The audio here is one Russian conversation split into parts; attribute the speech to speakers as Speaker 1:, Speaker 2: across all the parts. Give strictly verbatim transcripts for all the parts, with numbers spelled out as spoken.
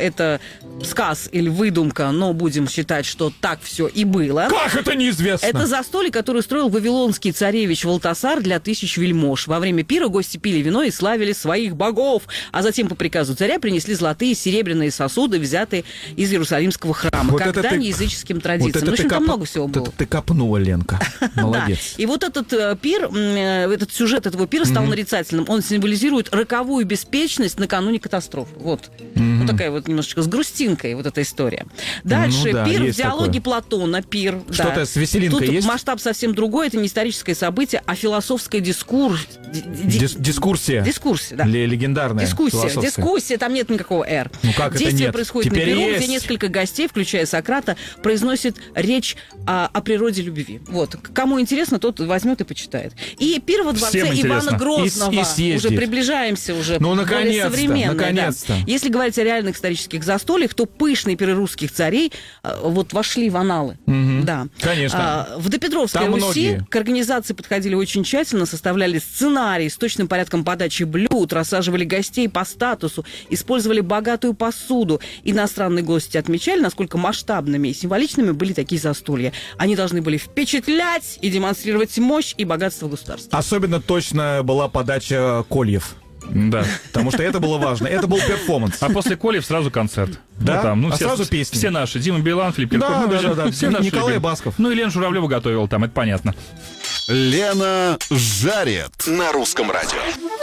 Speaker 1: это сказ или выдумка, но будем считать, что так все и было.
Speaker 2: Как это неизвестно?
Speaker 1: Это застолье, которое устроил вавилонский царевич Валтасар для тысяч вельмож. Во время пира гости пили вино и славили своих богов, а затем по приказу царя принесли золотые и серебряные сосуды, взятые из Иерусалимского храма, вот как дань языческим традициям.
Speaker 2: Вот
Speaker 1: в общем, там
Speaker 2: коп...
Speaker 1: много всего было.
Speaker 2: Это ты копнула, Ленка. Молодец.
Speaker 1: И вот этот э, пир, э, этот сюжет этого пира стал mm-hmm. нарицательным. Он символизирует роковую беспечность накануне катастрофы. Вот. Mm-hmm. Вот такая вот немножечко с грустинкой вот эта история. Дальше ну, да, пир в диалоге такое. Платона. Пир.
Speaker 2: Что-то
Speaker 1: да.
Speaker 2: с веселинкой
Speaker 1: Тут
Speaker 2: есть?
Speaker 1: Масштаб совсем другой. Это не историческое событие, а философская дискурс...
Speaker 2: Дис- дискурсия.
Speaker 1: Дискурсия, да.
Speaker 2: Л- легендарная.
Speaker 1: Дискуссия. Дискуссия, там нет никакого «р».
Speaker 2: Ну как
Speaker 1: Действие
Speaker 2: это нет?
Speaker 1: происходит
Speaker 2: Теперь
Speaker 1: на Перу,
Speaker 2: есть.
Speaker 1: где несколько гостей, включая Сократа, произносят речь о, о природе любви. Вот. Кому интересно, тот возьмет и почитает. И пир во дворце Ивана Грозного.
Speaker 2: И, и
Speaker 1: уже приближаемся, уже
Speaker 2: ну,
Speaker 1: более
Speaker 2: наконец-то,
Speaker 1: современное.
Speaker 2: наконец-то.
Speaker 1: Да. Если говорить о реальных исторических застольях, то пышные пиры русских царей вот вошли в аналы.
Speaker 2: Угу.
Speaker 1: Да.
Speaker 2: Конечно.
Speaker 1: А, в допетровской
Speaker 2: Там
Speaker 1: Руси
Speaker 2: многие.
Speaker 1: к организации подходили очень тщательно, составляли сценарий с точным порядком подачи блюд, рассаживали гостей по статусу, использовали богатую посуду. Иностранные гости отмечали, насколько масштабными и символичными были такие застолья. Они должны были впечатлять и демонстрировать мощь и богатство государства.
Speaker 2: Особенно точно была подача кольев.
Speaker 3: Да.
Speaker 2: Потому что это было важно. Это был перформанс.
Speaker 3: А после Колев сразу концерт.
Speaker 2: Да?
Speaker 3: Ну, там, ну,
Speaker 2: а
Speaker 3: все,
Speaker 2: сразу песни.
Speaker 3: Все наши. Дима Билан, Филипп Киркоров.
Speaker 2: Да,
Speaker 3: ну,
Speaker 2: да,
Speaker 3: же,
Speaker 2: да, да.
Speaker 3: Все наши
Speaker 2: Николай
Speaker 3: любим.
Speaker 2: Басков.
Speaker 3: Ну, и Лена Журавлева готовил там, это понятно.
Speaker 4: Лена жарит на русском радио.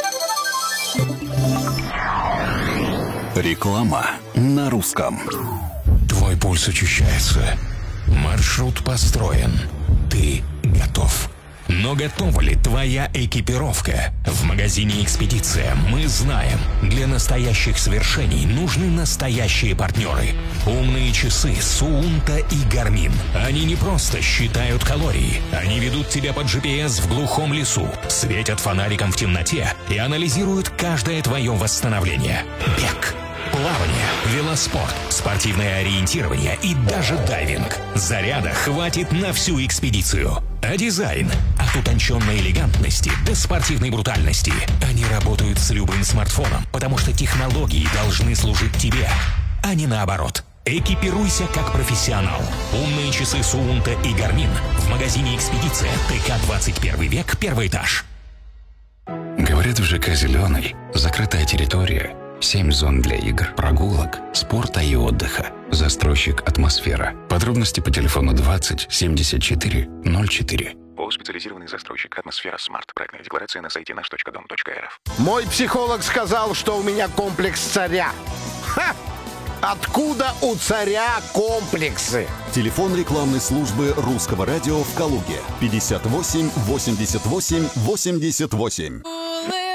Speaker 4: Реклама на русском.
Speaker 5: Твой пульс учащается. Маршрут построен. Ты готов. Но готова ли твоя экипировка? В магазине «Экспедиция» мы знаем, для настоящих свершений нужны настоящие партнеры. Умные часы Суунта и Гармин. Они не просто считают калории. Они ведут тебя под джи пи эс в глухом лесу, светят фонариком в темноте и анализируют каждое твое восстановление. Бег, плавание, велоспорт, спортивное ориентирование и даже дайвинг. Заряда хватит на всю экспедицию. А дизайн? От утонченной элегантности до спортивной брутальности. Они работают с любым смартфоном, потому что технологии должны служить тебе, а не наоборот. Экипируйся как профессионал. Умные часы Суунта и Гармин в магазине «Экспедиция», ТК двадцать первый век, первый этаж.
Speaker 6: Говорят, в ЖК «Зеленый» закрытая территория. Семь зон для игр, прогулок, спорта и отдыха. Застройщик «Атмосфера». Подробности по телефону двадцать семьдесят четыре ноль четыре.
Speaker 7: ООО «Специализированный застройщик «Атмосфера Смарт». Проектная декларация на сайте наш точка дом точка эр эф.
Speaker 8: Мой психолог сказал, что у меня комплекс царя. Ха! Откуда у царя комплексы?
Speaker 4: Телефон рекламной службы русского радио в Калуге. пятьдесят восемь восемьдесят восемь восемьдесят восемь.